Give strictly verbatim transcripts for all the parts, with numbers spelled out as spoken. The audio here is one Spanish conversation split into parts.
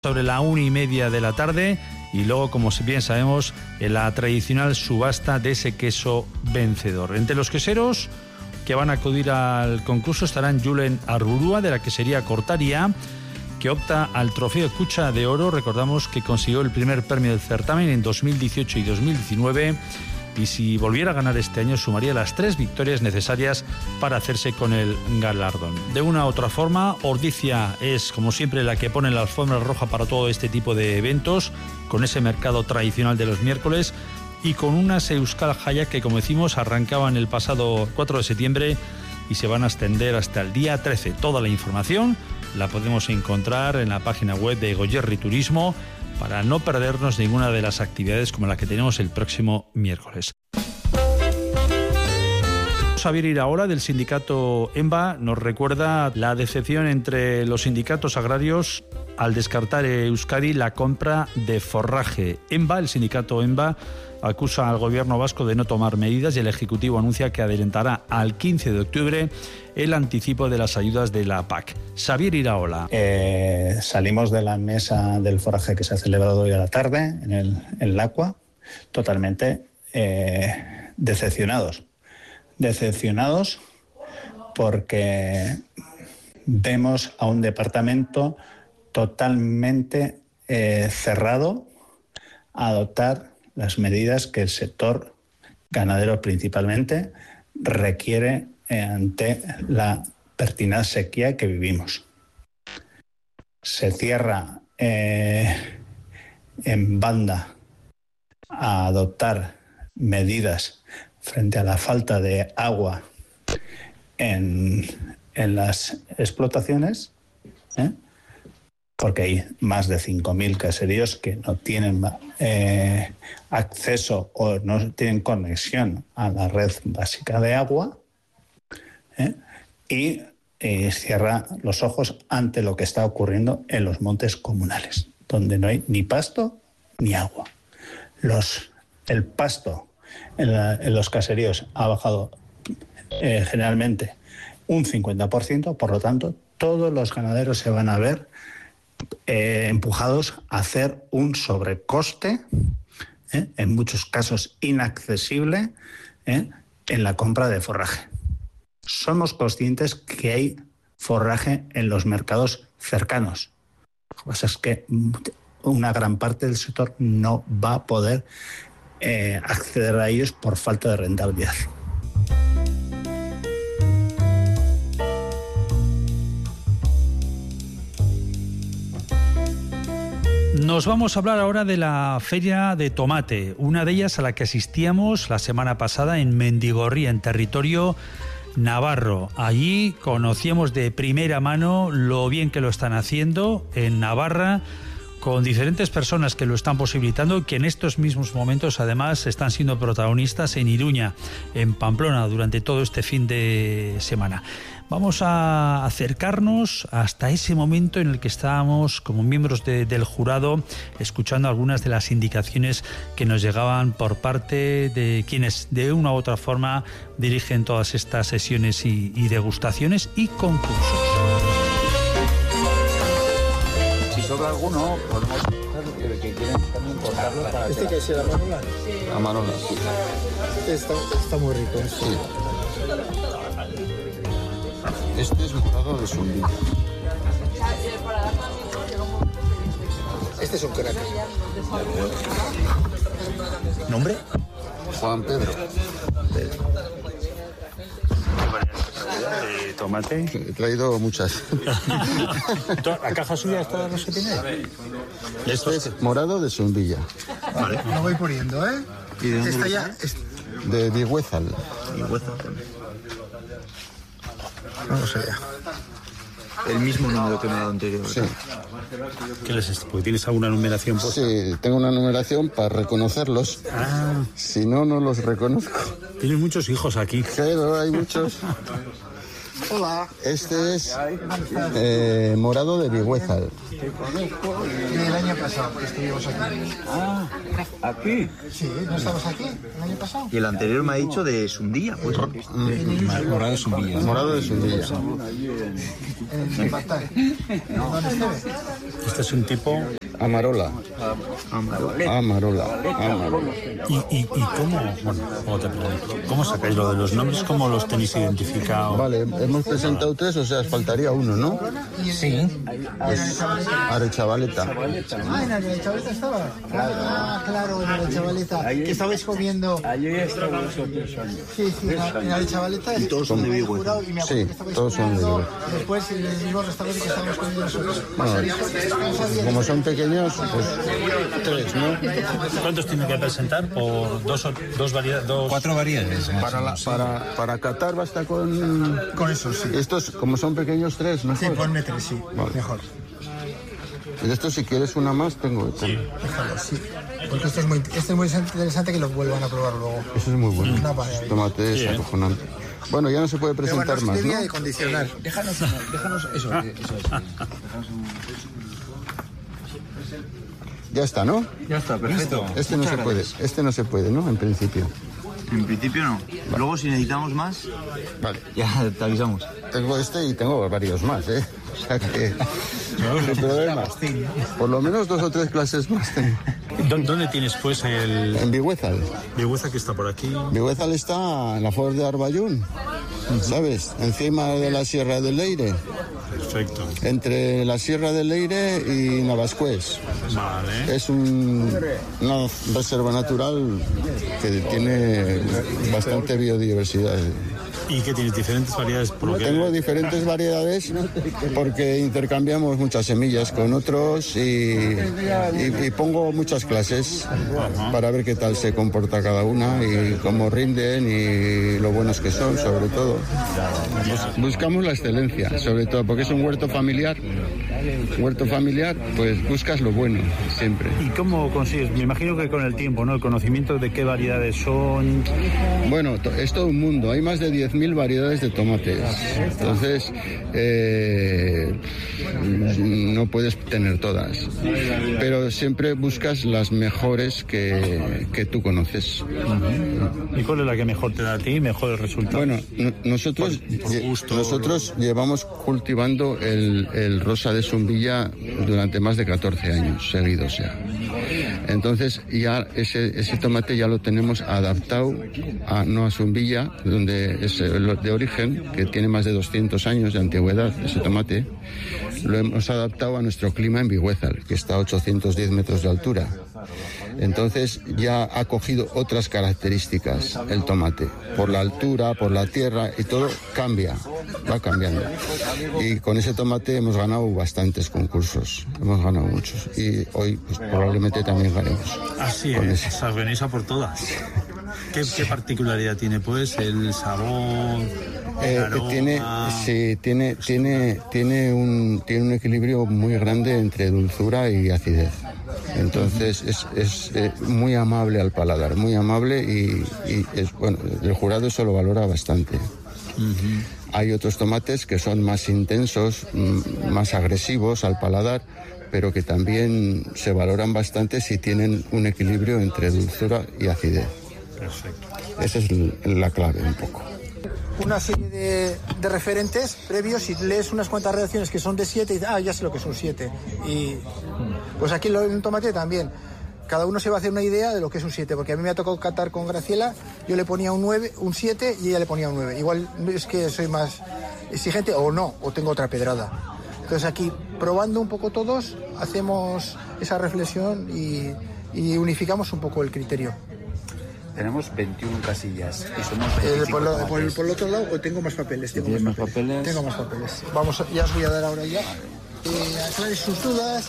Sobre la una y media de la tarde y luego, como bien sabemos, en la tradicional subasta de ese queso vencedor. Entre los queseros que van a acudir al concurso estarán Julen Arburua, de la quesería Cortaria, que opta al trofeo Cucha de Oro. Recordamos que consiguió el primer premio del certamen en dos mil dieciocho y dos mil diecinueve, y si volviera a ganar este año sumaría las tres victorias necesarias para hacerse con el galardón. De una u otra forma, Ordicia es, como siempre, la que pone la alfombra roja para todo este tipo de eventos, con ese mercado tradicional de los miércoles y con unas Euskal Jaiak que, como decimos, arrancaban el pasado cuatro de septiembre y se van a extender hasta el día trece. Toda la información la podemos encontrar en la página web de Goierri Turismo, para no perdernos ninguna de las actividades como la que tenemos el próximo miércoles. Xavier Iraola, del sindicato EMBA, nos recuerda la decepción entre los sindicatos agrarios al descartar Euskadi la compra de forraje. EMBA, el sindicato EMBA, acusa al gobierno vasco de no tomar medidas y el Ejecutivo anuncia que adelantará al quince de octubre el anticipo de las ayudas de la P A C. Xavier Iraola. Eh, salimos de la mesa del forraje que se ha celebrado hoy a la tarde en el, en el Aqua totalmente eh, decepcionados. Decepcionados porque vemos a un departamento totalmente eh, cerrado a adoptar las medidas que el sector ganadero principalmente requiere eh, ante la pertinaz sequía que vivimos. Se cierra eh, en banda a adoptar medidas frente a la falta de agua en, en las explotaciones, ¿eh? porque hay más de cinco mil caseríos que no tienen eh, acceso o no tienen conexión a la red básica de agua, ¿eh? y eh, cierra los ojos ante lo que está ocurriendo en los montes comunales, donde no hay ni pasto ni agua. Los, el pasto en, la, en los caseríos ha bajado eh, generalmente un cincuenta por ciento, por lo tanto, todos los ganaderos se van a ver Eh, empujados a hacer un sobrecoste, eh, en muchos casos inaccesible, eh, en la compra de forraje. Somos conscientes que hay forraje en los mercados cercanos. Lo que pasa es que una gran parte del sector no va a poder eh, acceder a ellos por falta de rentabilidad. Nos vamos a hablar ahora de la Feria de Tomate, una de ellas a la que asistíamos la semana pasada en Mendigorría, en territorio navarro. Allí conocíamos de primera mano lo bien que lo están haciendo en Navarra, con diferentes personas que lo están posibilitando, que en estos mismos momentos además están siendo protagonistas en Iruña, en Pamplona, durante todo este fin de semana. Vamos a acercarnos hasta ese momento en el que estábamos como miembros de, del jurado, escuchando algunas de las indicaciones que nos llegaban por parte de quienes de una u otra forma dirigen todas estas sesiones y, y degustaciones y concursos. Si sobra alguno, podemos hacer el que quieren también cortarlo para ¿Este que es la manola? Sí. La manola, sí. Este está, está muy rico. ¿Eh? Sí. Este es morado de Zumbilla. Este es un crack. ¿Nombre? Juan Pedro. ¿De tomate? He traído muchas. ¿La caja suya es todas las que tiene? Este es morado de Zumbilla. Vale. Lo voy poniendo, ¿eh? ¿Y de Esta ya... Es... De Digüezal. Digüezal. Vamos allá. El mismo número que me ha dado anterior. Sí. ¿Qué les es? Porque tienes alguna numeración puesta. Sí, tengo una numeración para reconocerlos. Ah. Si no, no los reconozco. Tienes muchos hijos aquí. Pero hay muchos. Hola. Este es eh, morado de Vigüézal. El año pasado que estuvimos aquí. Ah, ¿aquí? Sí, ¿no estamos aquí el año pasado? Y el anterior me ha dicho de Sundía, pues. Morado de Sundilla. Morado de Sundilla. En Batán. ¿Dónde esté? Este es un tipo... Amarola. Amarola. Amarola. Amarola. ¿Y, y, y cómo, bueno, ¿cómo te pregunto? ¿Cómo sacáis lo de los nombres? ¿Cómo los tenéis identificados? Vale, hemos presentado tres, o sea, faltaría uno, ¿no? Sí. Pues Arechavaleta. Ah, en Arechavaleta estaba. Ah, claro, en Arechavaleta. Que estabais comiendo. Ayer estaba nosotros años. Sí, sí, en Arechavaleta. Y todos son de Vigüézal. Sí, todos son de Vigüézal. Después, en el mismo restaurante que estábamos comiendo nosotros. Bueno, como son pequeños, pues tres, ¿no? ¿Cuántos tiene que presentar? ¿Por dos, dos variedades? Dos... Cuatro variedades. Para, la, para, para catar basta con... Con eso, sí. Estos, como son pequeños, tres, ¿no? Sí, ponme tres, sí. Vale. Mejor. Y de estos, si quieres una más, tengo. Sí. Déjalo, sí. Porque este es muy, este es muy interesante que lo vuelvan a probar luego. Eso es muy bueno. Una maravilla. Tomate es acojonante. Bueno, ya no se puede presentar bueno, más, ¿no? De condicionar. Déjanos, déjanos eso. eso, eso. Ya está, ¿no? Ya está, perfecto. Este no se puede, este no se puede, ¿no? En principio. En principio no. Luego si necesitamos más, Vale. ya te avisamos. Tengo este y tengo varios más, ¿eh? O sea que... No, sin problema. Por lo menos dos o tres clases más tengo. ¿Dónde tienes pues el... En Vigüézal. Vigüézal que está por aquí? Vigüézal está en la Ford de Arballún, ¿sabes? Encima de la Sierra del Leire. Perfecto. Entre la Sierra del Leire y Navascués. Vale. Es un, una reserva natural que tiene bastante biodiversidad. ¿Y qué tienes? ¿Diferentes variedades? Por lo que... Tengo diferentes variedades porque intercambiamos muchas semillas con otros y, y, y pongo muchas clases para ver qué tal se comporta cada una y cómo rinden y lo buenos que son, sobre todo. Buscamos la excelencia, sobre todo, porque es un huerto familiar. Huerto familiar, pues buscas lo bueno, siempre. ¿Y cómo consigues? Me imagino que con el tiempo, ¿no? El conocimiento de qué variedades son... Bueno, es todo un mundo. Hay más de diez mil variedades de tomates. Entonces, eh, no puedes tener todas. Pero siempre buscas las mejores que, que tú conoces. Uh-huh. ¿Y cuál es la que mejor te da a ti, mejores resultados? Bueno, no, nosotros, por, por gusto, nosotros lo... llevamos cultivando el, el rosa de Zumbilla durante más de catorce años seguidos ya. Entonces ya ese, ese tomate ya lo tenemos adaptado a, no a Zumbilla, donde es de origen, que tiene más de doscientos años de antigüedad ese tomate. Lo hemos adaptado a nuestro clima en Vigüézal, que está a ochocientos diez metros de altura. Entonces ya ha cogido otras características el tomate, por la altura, por la tierra y todo cambia, va cambiando. Y con ese tomate hemos ganado bastantes concursos, hemos ganado muchos y hoy pues, probablemente también ganemos. Así es, o sea, venís a por todas. ¿Qué, ¿Qué particularidad tiene pues el sabor? Eh, aroma? tiene, sí, tiene, tiene, tiene un, tiene un equilibrio muy grande entre dulzura y acidez. Entonces es, es eh, muy amable al paladar, muy amable y, y es, bueno, el jurado eso lo valora bastante. Uh-huh. Hay otros tomates que son más intensos, m- más agresivos al paladar, pero que también se valoran bastante si tienen un equilibrio entre dulzura y acidez. Perfecto. Esa es la clave un poco. Una serie de, de referentes previos y lees unas cuantas redacciones que son de siete y dices, ah, ya sé lo que son siete. Y pues aquí en el tomate también. Cada uno se va a hacer una idea de lo que es un siete, porque a mí me ha tocado catar con Graciela, yo le ponía un nueve, un siete y ella le ponía un nueve. Igual es que soy más exigente o no, o tengo otra pedrada. Entonces aquí, probando un poco todos, hacemos esa reflexión y, y unificamos un poco el criterio. Tenemos veintiuna casillas y somos Eh, por, lo, por, el, por el otro lado tengo más papeles. Tengo más, más papeles. papeles? Tengo más papeles. Vamos, ya os voy a dar ahora ya. Eh, aclare sus dudas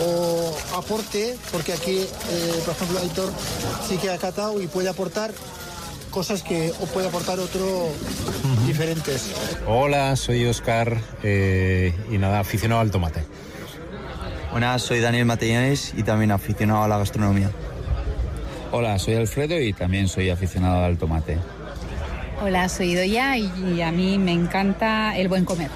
o aporte, porque aquí, eh, por ejemplo, Aitor sí que ha catado y puede aportar cosas que o puede aportar otro uh-huh. diferentes. Hola, soy Óscar eh, y nada, aficionado al tomate. Buenas, soy Daniel Matellanes y también aficionado a la gastronomía. Hola, soy Alfredo y también soy aficionado al tomate. Hola, soy Doya y, y a mí me encanta el buen comer.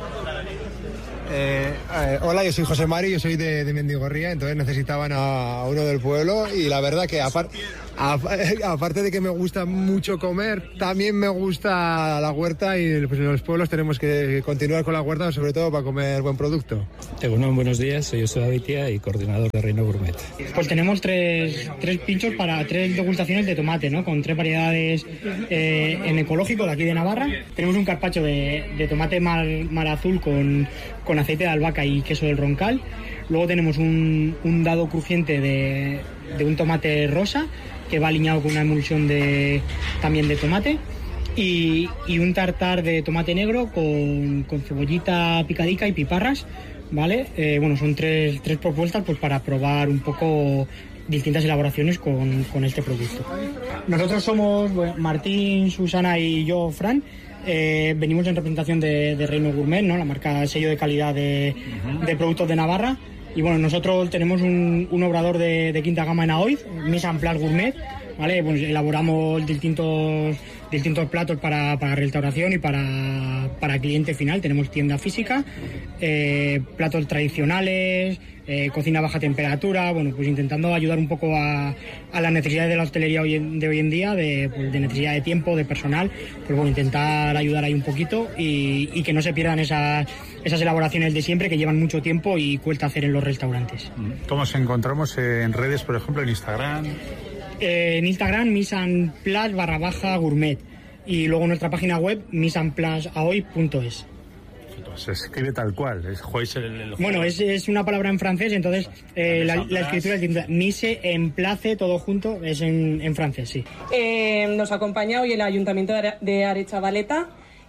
Eh, eh, hola, yo soy José Mari, yo soy de, de Mendigorría, entonces necesitaban a, a uno del pueblo y la verdad que apar, a, aparte de que me gusta mucho comer, también me gusta la huerta y pues en los pueblos tenemos que continuar con la huerta, sobre todo para comer buen producto. Bueno, buenos días, soy José Abitia y coordinador de Reino Gourmet. Pues tenemos tres, tres pinchos para tres degustaciones de tomate, ¿no? Con tres variedades eh, en ecológico de aquí de Navarra. Tenemos un carpaccio de, de tomate mar, mar azul con, con aceite de albahaca y queso del Roncal. Luego tenemos un, un dado crujiente de, de un tomate rosa que va alineado con una emulsión de, también de tomate. Y, y un tartar de tomate negro con, con cebollita picadica y piparras, ¿vale? Eh, bueno, son tres, tres propuestas pues para probar un poco distintas elaboraciones con, con este producto. Nosotros somos bueno, Martín, Susana y yo, Fran. Eh, venimos en representación de, de Reino Gourmet, ¿no? La marca sello de calidad de, de productos de Navarra. Y bueno, nosotros tenemos un, un obrador de, de quinta gama en Aoiz, Mise en Place Gourmet, ¿vale? Pues elaboramos distintos, distintos platos para, para restauración y para, para cliente final. Tenemos tienda física, eh, platos tradicionales, eh, cocina a baja temperatura, bueno, pues intentando ayudar un poco a, a las necesidades de la hostelería hoy en, de hoy en día, de, pues de necesidad de tiempo, de personal, pues bueno, intentar ayudar ahí un poquito y, y que no se pierdan esas, esas elaboraciones de siempre que llevan mucho tiempo y cuesta hacer en los restaurantes. ¿Cómo os encontramos en redes, por ejemplo, en Instagram? Eh, en Instagram, Mise en Place barra baja gourmet. Y luego nuestra página web, mise en place aoy punto es. Se escribe tal cual, es juez el, el Bueno, es, es una palabra en francés, entonces eh, la, la escritura es Mise en Place, todo junto, es en, en francés, sí. Eh, nos acompaña hoy el Ayuntamiento de Arechavaleta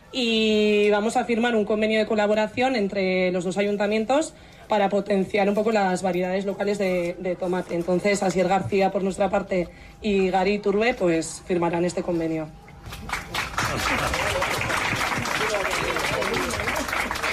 y vamos a firmar un convenio de colaboración entre los dos ayuntamientos para potenciar un poco las variedades locales de, de tomate. Entonces, Asier García por nuestra parte y Gary Turbe pues firmarán este convenio.